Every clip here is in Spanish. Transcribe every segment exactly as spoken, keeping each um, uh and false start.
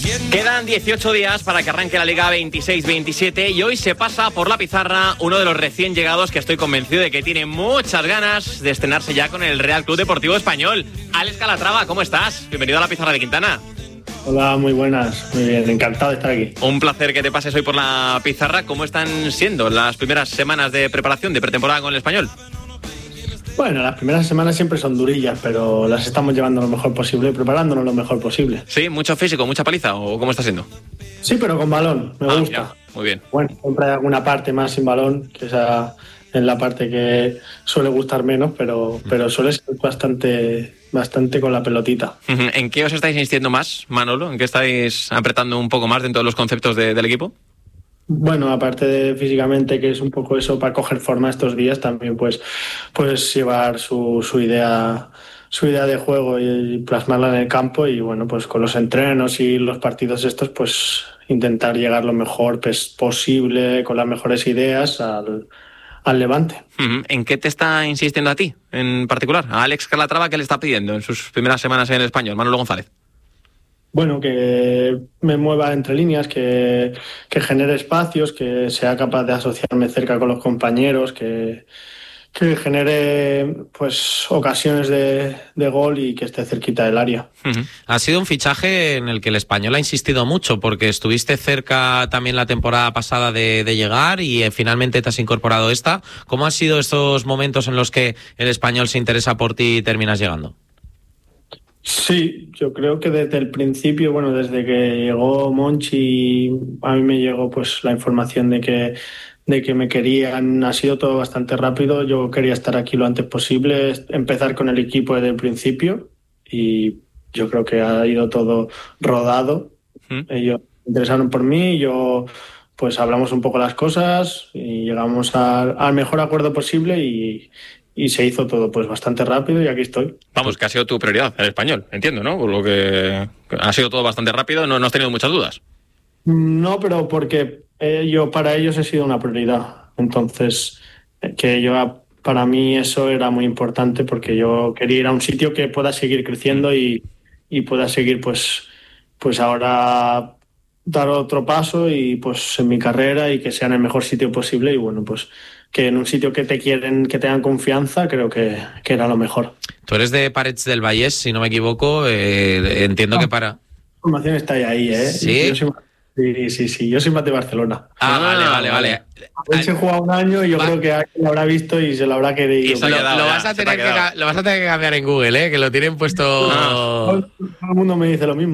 Quedan dieciocho días para que arranque la Liga veintiséis veintisiete y hoy se pasa por la pizarra uno de los recién llegados que estoy convencido de que tiene muchas ganas de estrenarse ya con el Real Club Deportivo Español. Alex Calatrava, ¿cómo estás? Bienvenido a la pizarra de Quintana. Hola, muy buenas, muy bien, encantado de estar aquí. Un placer que te pases hoy por la pizarra. ¿Cómo están siendo las primeras semanas de preparación de pretemporada con el Español? Bueno, las primeras semanas siempre son durillas, pero las estamos llevando lo mejor posible, preparándonos lo mejor posible. Sí, mucho físico, mucha paliza, ¿o cómo está siendo? Sí, pero con balón, me ah, gusta. Ya, muy bien. Bueno, siempre hay alguna parte más sin balón, que esa es la parte que suele gustar menos, pero, pero suele ser bastante, bastante con la pelotita. ¿En qué os estáis insistiendo más, Manolo? ¿En qué estáis apretando un poco más dentro de los conceptos de, del equipo? Bueno, aparte de físicamente, que es un poco eso para coger forma estos días, también pues, pues llevar su, su idea su idea de juego y plasmarla en el campo, y bueno, pues con los entrenos y los partidos estos, pues intentar llegar lo mejor pues, posible, con las mejores ideas al, al Levante. ¿En qué te está insistiendo a ti en particular? A Alex Calatrava, ¿qué le está pidiendo en sus primeras semanas en el Español, Manolo González? Bueno, que me mueva entre líneas, que, que genere espacios, que sea capaz de asociarme cerca con los compañeros, que, que genere pues ocasiones de, de gol y que esté cerquita del área. Uh-huh. Ha sido un fichaje en el que el Español ha insistido mucho, porque estuviste cerca también la temporada pasada de, de llegar y eh, finalmente te has incorporado esta. ¿Cómo han sido estos momentos en los que el Español se interesa por ti y terminas llegando? Sí, yo creo que desde el principio, bueno, desde que llegó Monchi, a mí me llegó pues la información de que, de que me querían, ha sido todo bastante rápido. Yo quería estar aquí lo antes posible, empezar con el equipo desde el principio, y yo creo que ha ido todo rodado. ¿Mm? Ellos se interesaron por mí, yo pues hablamos un poco las cosas y llegamos al, al mejor acuerdo posible, y Y se hizo todo pues bastante rápido, y aquí estoy. Vamos, que ha sido tu prioridad, el Español, entiendo, ¿no? Por lo que ha sido todo bastante rápido, no, no has tenido muchas dudas. No, pero porque eh, yo para ellos he sido una prioridad. Entonces, que yo para mí eso era muy importante, porque yo quería ir a un sitio que pueda seguir creciendo y, y pueda seguir pues, pues ahora dar otro paso y pues en mi carrera, y que sea en el mejor sitio posible, y bueno, pues que en un sitio que te quieren, que tengan confianza, creo que, que era lo mejor. Tú eres de Parets del Vallès, si no me equivoco, eh, entiendo no, que para... La formación está ahí, ¿eh? ¿Sí? Yo soy, sí, sí, sí, yo soy más de Barcelona. Ah, ah vale, vale, vale. Él se juega un año y yo Va. creo que alguien lo habrá visto y se lo habrá querido. Lo, lo, vas a tener que, lo vas a tener que cambiar en Google, ¿eh? Que lo tienen puesto... No, todo el mundo me dice lo mismo.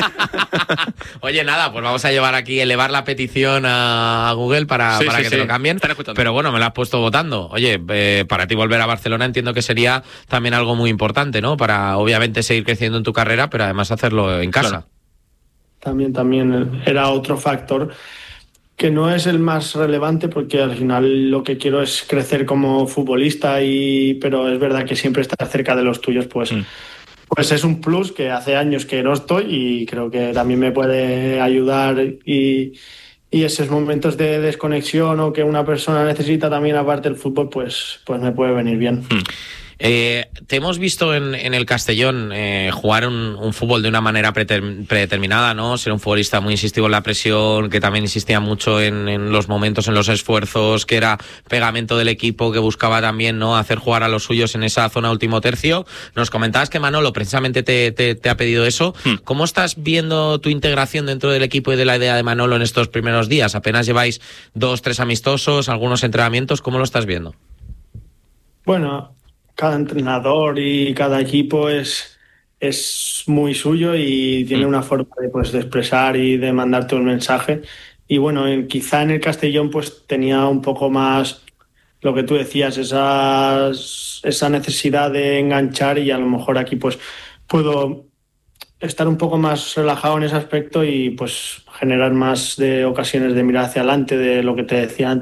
Oye, nada, pues vamos a llevar aquí, elevar la petición a Google para, sí, para sí, que sí. te lo cambien. Pero bueno, me la has puesto votando. Oye, eh, para ti volver a Barcelona entiendo que sería también algo muy importante, ¿no? Para obviamente seguir creciendo en tu carrera, pero además hacerlo en casa. Claro. También, también era otro factor que no es el más relevante, porque al final lo que quiero es crecer como futbolista, y pero es verdad que siempre estar cerca de los tuyos pues, mm. pues es un plus, que hace años que no estoy, y creo que también me puede ayudar, y, y esos momentos de desconexión o que una persona necesita también aparte del fútbol, pues, pues me puede venir bien. Mm. Eh, te hemos visto en, en el Castellón eh, jugar un, un fútbol de una manera preter, predeterminada, ¿no? Ser un futbolista muy insistivo en la presión, que también insistía mucho en, en los momentos, en los esfuerzos, que era pegamento del equipo, que buscaba también, ¿no?, hacer jugar a los suyos en esa zona último tercio. Nos comentabas que Manolo precisamente te, te, te ha pedido eso. Hmm. ¿Cómo estás viendo tu integración dentro del equipo y de la idea de Manolo en estos primeros días? Apenas lleváis dos, tres amistosos, algunos entrenamientos. ¿Cómo lo estás viendo? Bueno, cada entrenador y cada equipo es, es muy suyo y tiene una forma de, pues, de expresar y de mandarte un mensaje. Y bueno, en, quizá en el Castellón pues tenía un poco más lo que tú decías, esas, esa necesidad de enganchar, y a lo mejor aquí pues puedo estar un poco más relajado en ese aspecto y pues generar más de ocasiones de mirar hacia adelante, de lo que te decía antes,